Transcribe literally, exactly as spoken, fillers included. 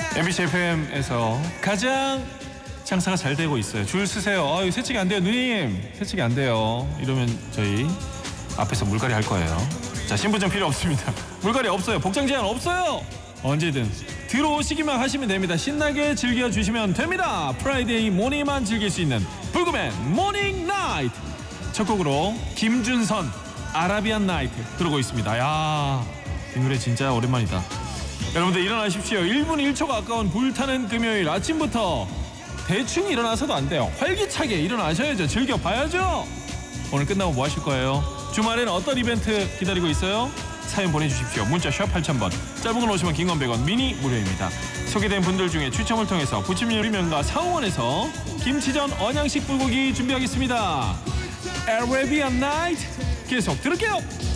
엠비씨 에프엠에서 가장 장사가 잘 되고 있어요. 줄 서세요. 아, 세척이 안 돼요, 누님. 세척이 안 돼요. 이러면 저희 앞에서 물갈이 할 거예요. 자, 신분증 필요 없습니다. 물갈이 없어요. 복장 제한 없어요. 언제든 들어오시기만 하시면 됩니다. 신나게 즐겨주시면 됩니다. 프라이데이 모닝만 즐길 수 있는 불금의 모닝 나이트. 첫 곡으로 김준선 아라비안 나이트 들어오고 있습니다. 야, 이 노래 진짜 오랜만이다. 여러분들 일어나십시오. 일 분 일 초가 아까운 불타는 금요일 아침부터 대충 일어나서도 안 돼요. 활기차게 일어나셔야죠. 즐겨봐야죠. 오늘 끝나고 뭐 하실 거예요? 주말에는 어떤 이벤트 기다리고 있어요? 사연 보내주십시오. 문자 샵 팔천 번, 짧은 건 오시면 긴 건 백 원, 미니 무료입니다. 소개된 분들 중에 추첨을 통해서 부침 요리명가 상원에서 김치전 언양식 불고기 준비하겠습니다. 아라비안 나이트 계속 들을게요.